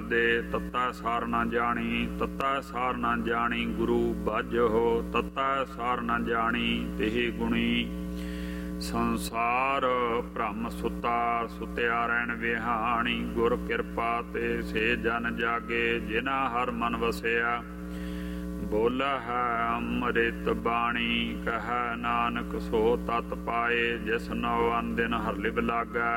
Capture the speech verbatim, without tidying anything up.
ਦੇ। ਤੱਤਾ ਸਾਰ ਨਾ ਜਾਣੀ ਤੱਤਾ ਸਾਰ ਨਾ ਜਾਣੀ ਗੁਰੂ ਬਾਝੋ। ਤੱਤਾ ਸਾਰ ਨਾ ਜਾਣੀ ਤੇ ਗੁਣੀ ਸੰਸਾਰ ਭ੍ਰਮ ਸੁਤਾ। ਸੁਤਿਆ ਰਹਿਣ ਵਿਹਾਣੀ ਗੁਰ ਕਿਰਪਾ ਤੇ ਸੇ ਜਨ ਜਾਗੇ। ਜਿਨਾ ਹਰ ਮਨ ਵਸਿਆ ਬੋਲਾ ਹੈ ਅੰਮ੍ਰਿਤ ਬਾਣੀ। ਕਹਿ ਨਾਨਕ ਸੋ ਤਤ ਪਾਏ ਜਿਸ ਨੌ ਅਨ ਦਿਨ ਹਰ ਲਿਵ ਲਾਗੈ।